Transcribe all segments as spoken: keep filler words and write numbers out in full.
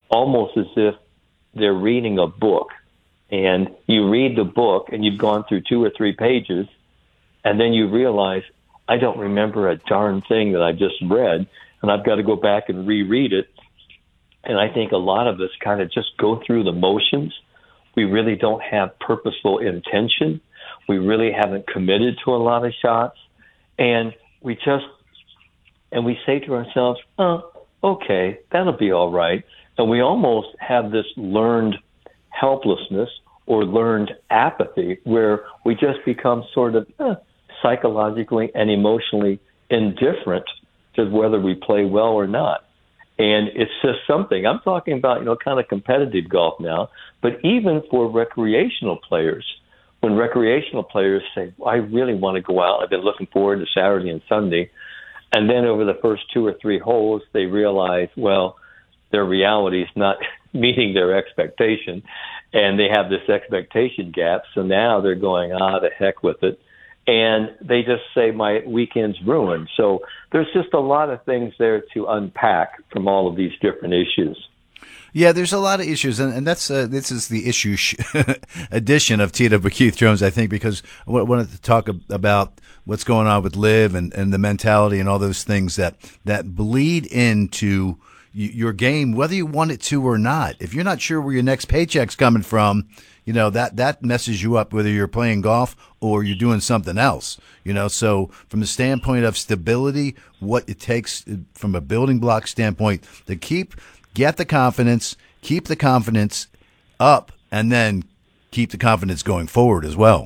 almost as if they're reading a book. And you read the book, and you've gone through two or three pages, and then you realize, I don't remember a darn thing that I just read, and I've got to go back and reread it. And I think a lot of us kind of just go through the motions. We really don't have purposeful intention. We really haven't committed to a lot of shots. And we just, and we say to ourselves, oh, okay, that'll be all right. And we almost have this learned helplessness or learned apathy where we just become sort of eh, psychologically and emotionally indifferent to whether we play well or not. And it's just something, I'm talking about, you know, kind of competitive golf now, but even for recreational players, when recreational players say, I really want to go out, I've been looking forward to Saturday and Sunday, and then over the first two or three holes, they realize, well, their reality is not meeting their expectation, and they have this expectation gap, so now they're going, ah, the heck with it. And they just say, my weekend's ruined. So there's just a lot of things there to unpack from all of these different issues. Yeah, there's a lot of issues, and, and that's uh, this is the issue sh- edition of Tee It Up with Keith Jones, I think, because I wanted to talk about what's going on with LIV and, and the mentality and all those things that, that bleed into your game, whether you want it to or not. If you're not sure where your next paycheck's coming from, you know, that, that messes you up, whether you're playing golf or you're doing something else, you know. So from the standpoint of stability, what it takes from a building block standpoint to keep, get the confidence, keep the confidence up, and then keep the confidence going forward as well.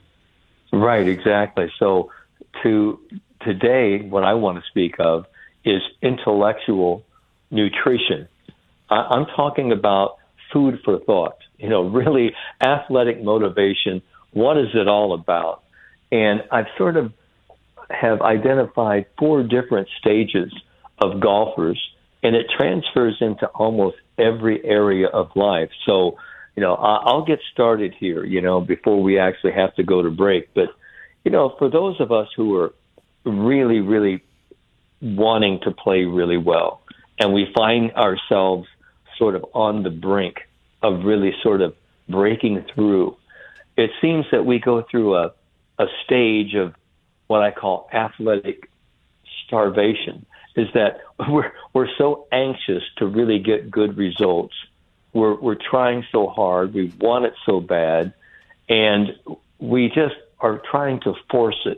Right, exactly. So to today, what I want to speak of is intellectual nutrition. I, I'm talking about food for thought, you know, really athletic motivation. What is it all about? And I've sort of have identified four different stages of golfers, and it transfers into almost every area of life. So, you know, I'll get started here, you know, before we actually have to go to break. But, you know, for those of us who are really, really wanting to play really well, and we find ourselves sort of on the brink of really sort of breaking through, it seems that we go through a, a stage of what I call athletic starvation, is that we're we're so anxious to really get good results. We're we're trying so hard, we want it so bad, and we just are trying to force it.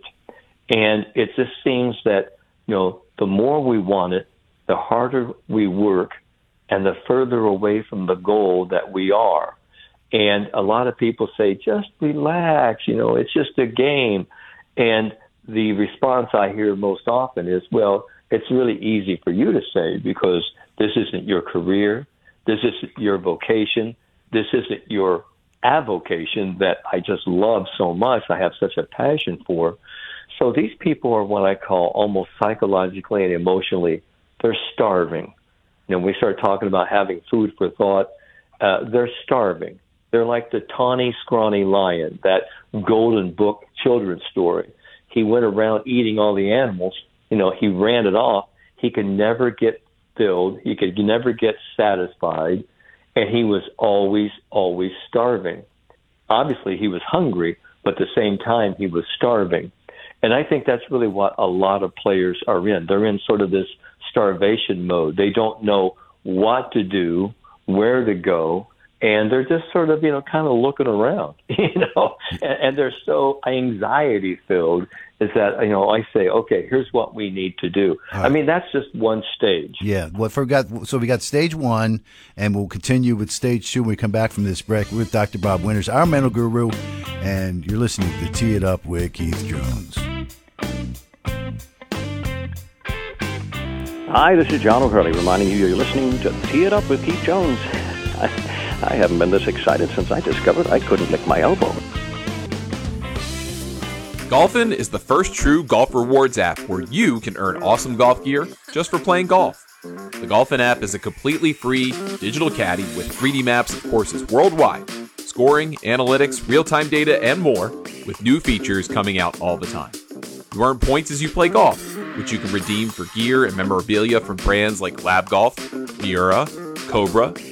And it just seems that, you know, the more we want it, the harder we work, and the further away from the goal that we are. And a lot of people say, just relax, you know, it's just a game. And the response I hear most often is, well, it's really easy for you to say because this isn't your career, this isn't your vocation, this isn't your avocation that I just love so much, I have such a passion for. So these people are what I call almost psychologically and emotionally, they're starving. You know, we start talking about having food for thought, uh, they're starving. They're like the tawny, scrawny lion, that golden book children's story. He went around eating all the animals. You know, he ran it off. He could never get filled. He could never get satisfied. And he was always, always starving. Obviously, he was hungry, but at the same time, he was starving. And I think that's really what a lot of players are in. They're in sort of this starvation mode. They don't know what to do, where to go, and they're just sort of, you know, kind of looking around, you know, and, and they're so anxiety filled is that, you know, I say, okay, here's what we need to do. Right. I mean, that's just one stage. Yeah. Well, forgot. So we got stage one, and we'll continue with stage two when we come back from this break with Doctor Bob Winters, our mental guru, and you're listening to Tee It Up with Keith Jones. Hi, this is John O'Hurley reminding you you're listening to Tee It Up with Keith Jones. I, I haven't been this excited since I discovered I couldn't lick my elbow. Golfin is the first true golf rewards app where you can earn awesome golf gear just for playing golf. The Golfin app is a completely free digital caddy with three D maps of courses worldwide, scoring, analytics, real-time data, and more, with new features coming out all the time. You earn points as you play golf, which you can redeem for gear and memorabilia from brands like Lab Golf, Miura, Cobra,